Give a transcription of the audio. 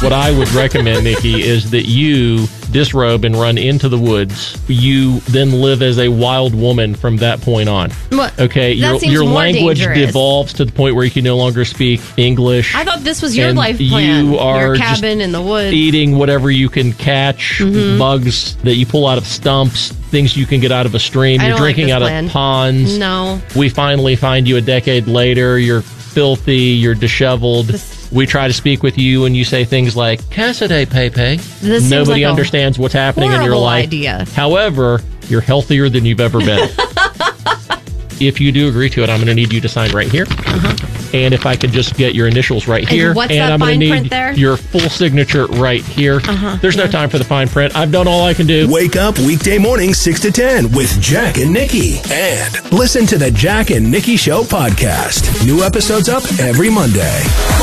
What I would recommend, Nikki, is that you disrobe and run into the woods. You then live as a wild woman from that point on. What? Okay, your language devolves to the point where you can no longer speak English. I thought this was your life plan. You are your cabin in the woods, eating whatever you can catch, bugs that you pull out of stumps, things you can get out of a stream. You're drinking out of ponds. No. We finally find you a decade later. You're filthy. You're disheveled. We try to speak with you, and you say things like, Casa de Pepe. Nobody understands what's happening in your life. Idea. However, you're healthier than you've ever been. If you do agree to it, I'm going to need you to sign right here. And if I could just get your initials right here. And what's and that I'm fine going to print need there? your full signature right here. There's no time for the fine print. I've done all I can do. Wake up weekday mornings 6 to 10 with Jack and Nikki. And listen to the Jack and Nikki Show podcast. New episodes up every Monday.